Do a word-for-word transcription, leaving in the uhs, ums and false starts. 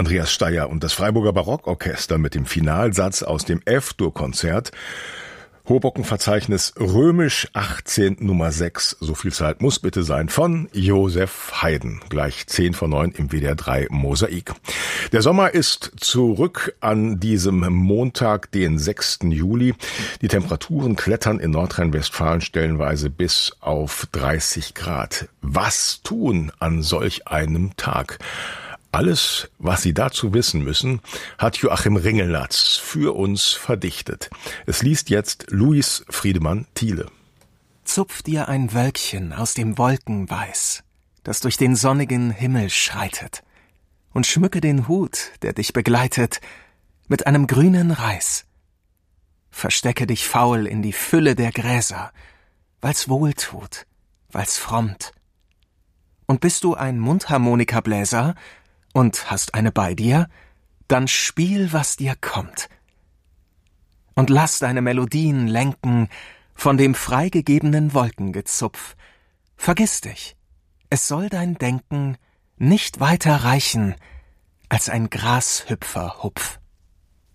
Andreas Steyer und das Freiburger Barockorchester mit dem Finalsatz aus dem F-Dur-Konzert. Hoboken-Verzeichnis römisch achtzehn Nummer sechs, so viel Zeit muss bitte sein, von Josef Haydn. Gleich zehn vor neun im W D R drei Mosaik. Der Sommer ist zurück an diesem Montag, den sechsten Juli. Die Temperaturen klettern in Nordrhein-Westfalen stellenweise bis auf dreißig Grad. Was tun an solch einem Tag? Alles, was Sie dazu wissen müssen, hat Joachim Ringelnatz für uns verdichtet. Es liest jetzt Luis Friedemann Thiele. Zupf dir ein Wölkchen aus dem Wolkenweiß, das durch den sonnigen Himmel schreitet, und schmücke den Hut, der dich begleitet, mit einem grünen Reis. Verstecke dich faul in die Fülle der Gräser, weil's wohltut, weil's frommt. Und bist du ein Mundharmonikabläser und hast eine bei dir, dann spiel, was dir kommt. Und lass deine Melodien lenken von dem freigegebenen Wolkengezupf. Vergiss dich, es soll dein Denken nicht weiter reichen als ein Grashüpferhupf.